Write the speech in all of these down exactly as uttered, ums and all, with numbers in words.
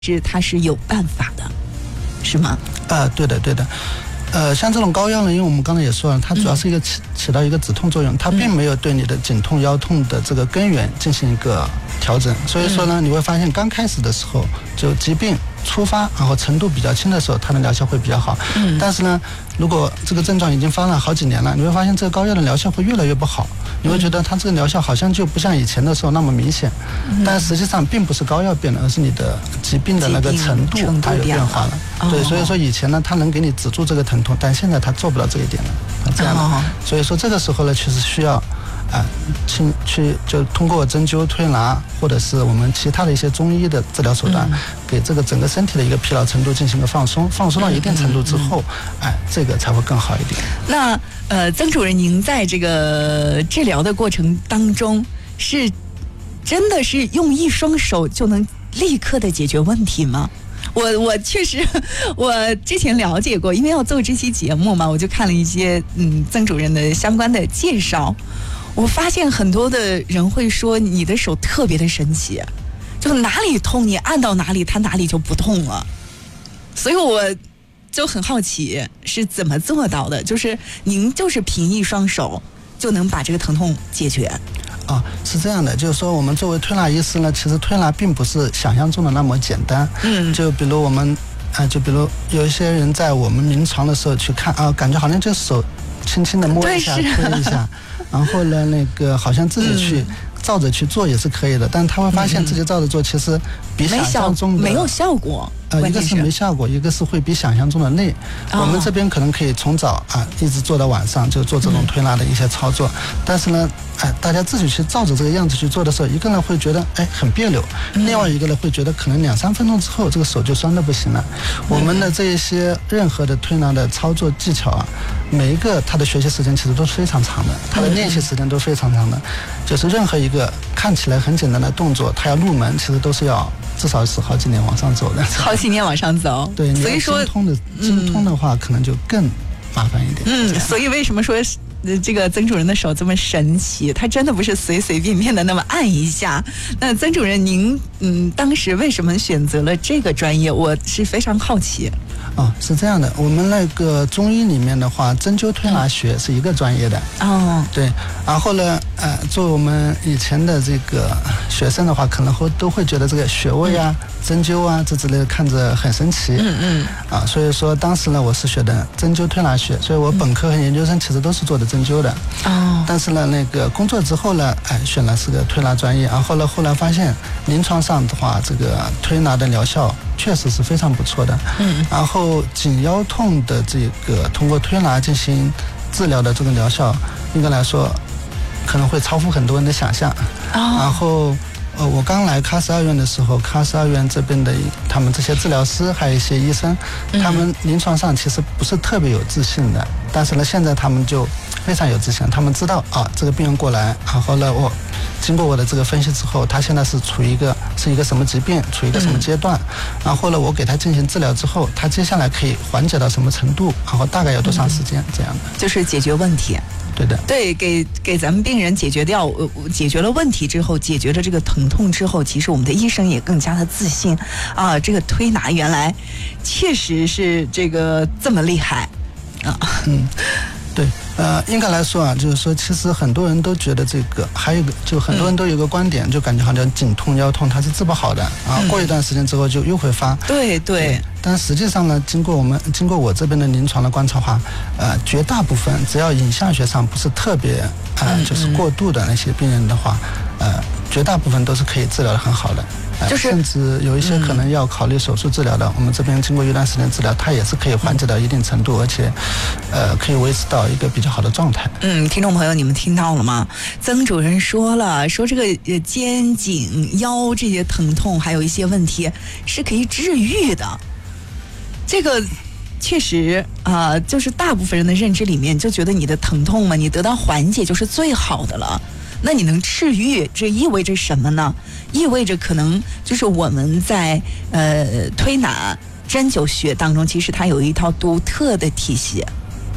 是它是有办法的，是吗？ 啊、呃，对的，对的。呃，像这种膏药呢，因为我们刚才也说了，它主要是一个起起到一个止痛作用，它并没有对你的颈痛、腰痛的这个根源进行一个调整。所以说呢，你会发现刚开始的时候，就疾病初发，然后程度比较轻的时候，它的疗效会比较好。嗯。但是呢，如果这个症状已经发了好几年了，你会发现这个膏药的疗效会越来越不好。你会觉得它这个疗效好像就不像以前的时候那么明显，嗯、但实际上并不是膏药变了，而是你的疾病的那个程度它有变化了。了对，所以说以前呢，它能给你止住这个疼痛，但现在它做不到这一点了，这样的。哦、所以说这个时候呢，确实需要啊，去去就通过针灸、推拿，或者是我们其他的一些中医的治疗手段，嗯、给这个整个身体的一个疲劳程度进行一个放松，放松到一定程度之后，嗯嗯、哎，这个才会更好一点。 那呃，曾主任，您在这个治疗的过程当中，是真的是用一双手就能立刻的解决问题吗？我我确实，我之前了解过，因为要做这期节目嘛，我就看了一些嗯曾主任的相关的介绍。我发现很多的人会说你的手特别的神奇，就哪里痛你按到哪里，它哪里就不痛了。所以我就很好奇是怎么做到的，就是您就是凭一双手就能把这个疼痛解决。 啊，是这样的，就是说我们作为推拿医师呢，其实推拿并不是想象中的那么简单。嗯，就比如我们啊，就比如有一些人在我们临床的时候去看啊，感觉好像就手轻轻的摸一下、推一下，然后呢，那个好像自己去照着去做也是可以的，但他会发现自己照着做，其实比想象中的没有效果。 呃，一个是没效果，一个是会比想象中的累。哦、我们这边可能可以从早啊一直做到晚上，就做这种推拿的一些操作。嗯、但是呢，哎，大家自己去照着这个样子去做的时候，一个人会觉得哎很别扭，嗯、另外一个人会觉得可能两三分钟之后这个手就酸的不行了。嗯、我们的这一些任何的推拿的操作技巧啊，每一个它的学习时间其实都是非常长的，它的练习时间都非常长的。嗯、就是任何一个看起来很简单的动作，它要入门，其实都是要至少是好几年往上走的。 好几年往上走， 对，所以说精通的精通的话，嗯、可能就更麻烦一点。 嗯，所以为什么说这个曾主任的手这么神奇？他真的不是随随便便的那么按一下。那曾主任，您嗯，当时为什么选择了这个专业？我是非常好奇。 哦，是这样的，我们那个中医里面的话，针灸推拿学是一个专业的。哦，对，然后呢，呃，作为我们以前的这个学生的话，可能会都会觉得这个穴位啊、嗯、针灸啊这之类的看着很神奇。嗯嗯。啊，所以说当时呢，我是学的针灸推拿学，所以我本科和研究生其实都是做的针灸的。哦。但是呢，那个工作之后呢，哎，选了是个推拿专业，然后呢，后来发现临床上的话，这个推拿的疗效确实是非常不错的。嗯。然后颈腰痛的这个通过推拿进行治疗的这个疗效，应该来说可能会超乎很多人的想象。哦。然后呃，我刚来喀什二院的时候，喀什二院这边的他们这些治疗师还有一些医生，嗯、他们临床上其实不是特别有自信的，但是呢，现在他们就非常有自信，他们知道啊，这个病人过来，然后呢，我经过我的这个分析之后，他现在是处于一个是一个什么疾病，处于一个什么阶段，嗯、然后呢，我给他进行治疗之后，他接下来可以缓解到什么程度，然后大概有多长时间，嗯、这样的， 就是解决问题。 对的， 对，给给咱们病人解决掉，呃，解决了问题之后，解决了这个疼痛之后，其实我们的医生也更加的自信啊，这个推拿原来确实是这个这么厉害啊。嗯。 对，呃，应该来说啊，就是说，其实很多人都觉得这个，还有一个，就很多人都有个观点，嗯、就感觉好像颈痛、腰痛它是治不好的啊，嗯、过一段时间之后就又会发。 对对。对， 但实际上呢，经过我们经过我这边的临床的观察话，呃，绝大部分只要影像学上不是特别啊、呃，就是过度的那些病人的话，呃，绝大部分都是可以治疗的很好的。就是、甚至有一些可能要考虑手术治疗的，嗯、我们这边经过一段时间治疗，它也是可以缓解到一定程度，而且，呃，可以维持到一个比较好的状态。 嗯，听众朋友，你们听到了吗？曾主任说了，说这个肩颈腰这些疼痛，还有一些问题是可以治愈的。这个确实啊、呃，就是大部分人的认知里面就觉得你的疼痛嘛，你得到缓解就是最好的了。那你能治愈，这意味着什么呢？意味着可能就是我们在呃推拿针灸学当中，其实它有一套独特的体系。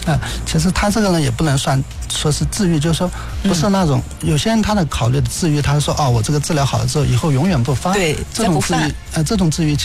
呃，其实他这个呢也不能算说是治愈，就是说不是那种、嗯、有些人他的考虑的治愈，他说哦，我这个治疗好了之后，以后永远不发。 对， 这种治愈，呃，这种治愈。